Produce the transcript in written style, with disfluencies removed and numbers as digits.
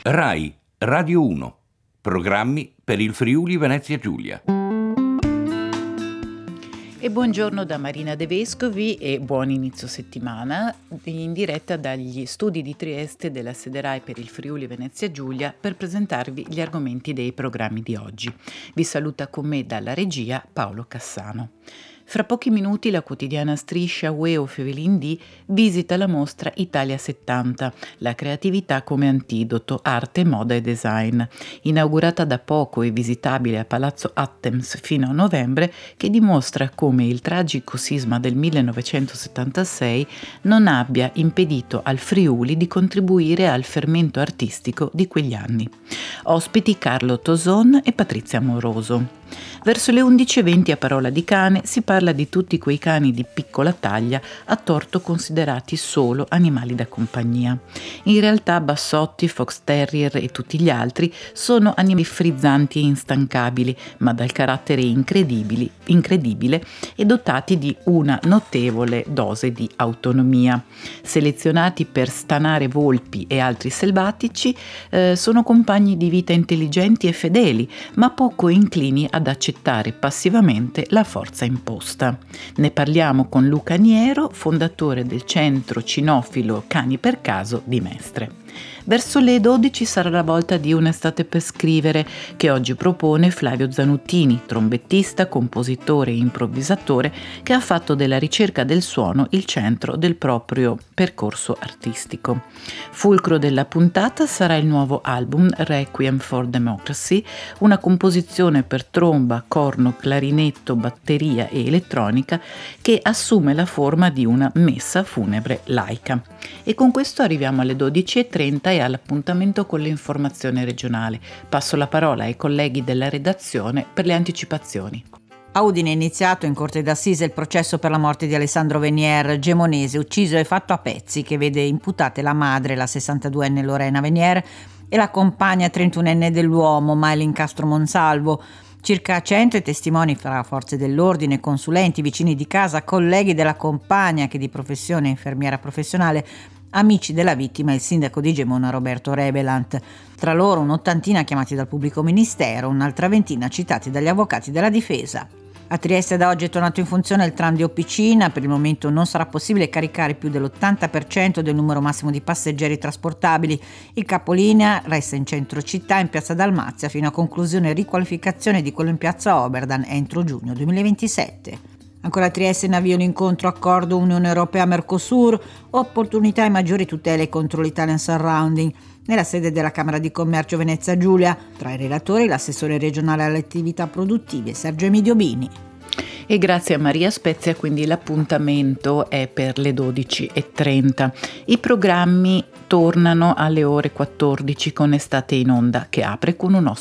Rai Radio 1. Programmi per il Friuli Venezia Giulia. E buongiorno da Marina De Vescovi e buon inizio settimana in diretta dagli studi di Trieste della sede Rai per il Friuli Venezia Giulia per presentarvi gli argomenti dei programmi di oggi. Vi saluta con me dalla regia Paolo Cassano. Fra pochi minuti la quotidiana striscia Ueo Fevelin D visita la mostra Italia 70, la creatività come antidoto, arte, moda e design, inaugurata da poco e visitabile a Palazzo Attems fino a novembre, che dimostra come il tragico sisma del 1976 non abbia impedito al Friuli di contribuire al fermento artistico di quegli anni. Ospiti Carlo Toson e Patrizia Moroso. Verso le 11:20 a Parola di cane si parla di tutti quei cani di piccola taglia a torto considerati solo animali da compagnia. In realtà bassotti, fox terrier e tutti gli altri sono animali frizzanti e instancabili, ma dal carattere incredibile e dotati di una notevole dose di autonomia. Selezionati per stanare volpi e altri selvatici, sono compagni di vita intelligenti e fedeli, ma poco inclini ad accettare passivamente la forza imposta. Ne parliamo con Luca Niero, fondatore del centro cinofilo Cani per Caso di Mestre. Verso le 12 sarà la volta di Un'estate per scrivere, che oggi propone Flavio Zanuttini, trombettista, compositore e improvvisatore, che ha fatto della ricerca del suono il centro del proprio percorso artistico. Fulcro della puntata sarà il nuovo album Requiem for Democracy, una composizione per tromba, corno, clarinetto, batteria e elettronica che assume la forma di una messa funebre laica. E con questo arriviamo alle 12:30 e all'appuntamento con l'informazione regionale. Passo la parola ai colleghi della redazione per le anticipazioni. A Udine è iniziato in corte d'assise il processo per la morte di Alessandro Venier, gemonese, ucciso e fatto a pezzi, che vede imputate la madre, la 62enne Lorena Venier, e la compagna 31enne dell'uomo, Maylin Castro Monsalvo. Circa 100 i testimoni fra forze dell'ordine, consulenti, vicini di casa, colleghi della compagna che di professione è infermiera professionale, amici della vittima e il sindaco di Gemona Roberto Rebelant. Tra loro un'ottantina chiamati dal pubblico ministero, un'altra ventina citati dagli avvocati della difesa. A Trieste da oggi è tornato in funzione il tram di Opicina. Per il momento non sarà possibile caricare più dell'80% del numero massimo di passeggeri trasportabili. Il capolinea resta in centro città, in piazza Dalmazia, fino a conclusione e riqualificazione di quello in piazza Oberdan entro giugno 2027. Ancora a Trieste in avvio l'incontro accordo Unione Europea-Mercosur, opportunità e maggiori tutele contro l'Italian Surrounding, nella sede della Camera di Commercio Venezia Giulia. Tra i relatori l'assessore regionale alle attività produttive Sergio Emidio Bini. E grazie a Maria Spezia, quindi l'appuntamento è per le 12:30. I programmi tornano alle ore 14 con Estate in Onda, che apre con un ospite